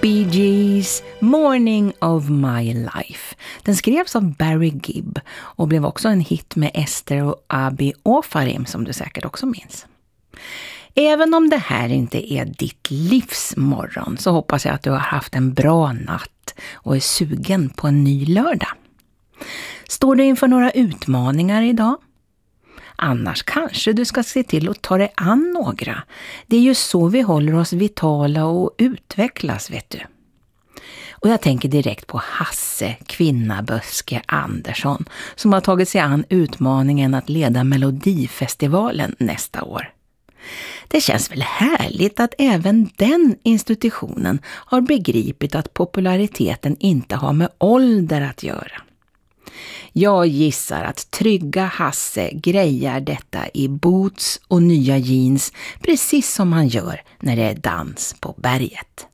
Bee Gees, Morning of My Life. Den skrevs av Barry Gibb och blev också en hit med Esther och Abi Ofarim som du säkert också minns. Även om det här inte är ditt livsmorgon så hoppas jag att du har haft en bra natt och är sugen på en ny lördag. Står du inför några utmaningar idag? Annars kanske du ska se till att ta dig an några. Det är ju så vi håller oss vitala och utvecklas, vet du. Och jag tänker direkt på Hasse Kvinnaböske Andersson som har tagit sig an utmaningen att leda Melodifestivalen nästa år. Det känns väl härligt att även den institutionen har begripit att populariteten inte har med ålder att göra. Jag gissar att trygga Hasse grejar detta i boots och nya jeans precis som han gör när det är dans på berget.